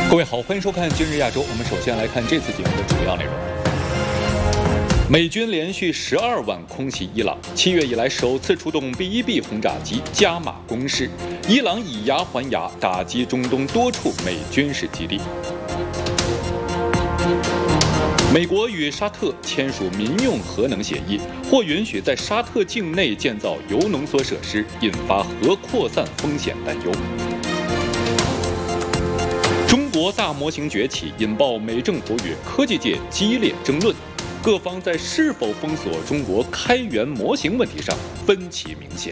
各位好，欢迎收看今日亚洲。我们首先来看这次节目的主要内容。美军连续12晚空袭伊朗，7月以来首次出动 B-1B 轰炸机，加码攻势。伊朗以牙还牙，打击中东多处美军事基地。美国与沙特签署民用核能协议，或允许在沙特境内建造铀浓缩设施，引发核扩散风险担忧。中国大模型崛起，引爆美政府与科技界激烈争论，各方在是否封锁中国开源模型问题上分歧明显。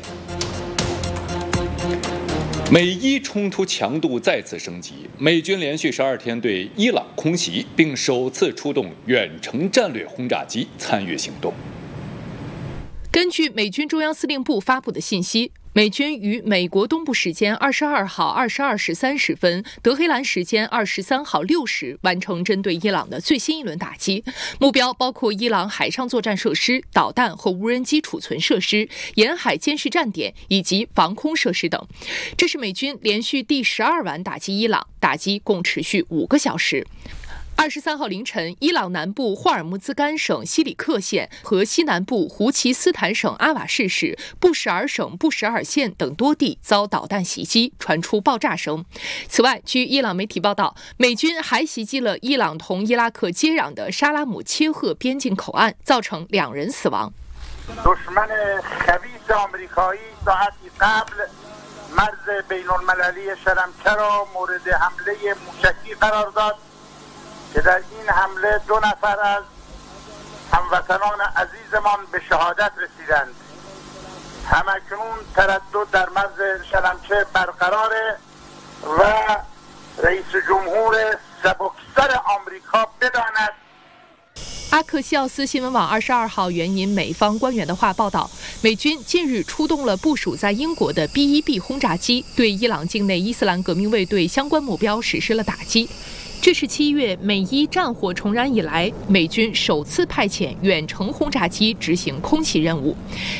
美伊冲突强度再次升级，美军连续12天对伊朗空袭，并首次出动远程战略轰炸机参与行动。 根据美军中央司令部发布的信息，美军于美国东部时间22号22时30分，德黑兰时间23号6时完成针对伊朗的最新一轮打击，目标包括伊朗海上作战设施、导弹和无人机储存设施、沿海监视站点以及防空设施等。这是美军连续第12晚打击伊朗，打击共持续5个小时。23号凌晨，伊朗南部霍尔木兹干省西里克县和西南部胡齐斯坦省阿瓦士市、布什尔省布什尔县等多地遭导弹袭击，传出爆炸声。此外，据伊朗媒体报道，美军还袭击了伊朗同伊拉克接壤的沙拉姆切赫边境口岸，造成2人死亡。 که در این حمله 2 نفر از هموطنان عزیزمان به شهادت رسیدند. همکنون تردد در مرز شلمچه برقراره و رئیس جمهور سبکسر آمریکا بداند。 阿克西奥斯新闻网22号援引美方官员的话报道，美军近日出动了部署在英国的 B-1B 轰炸机，对伊朗境内伊斯兰革命卫队相关目标实施了打击。这是7月美伊战火重燃以来，美军首次派遣远程轰炸机执行空袭任务。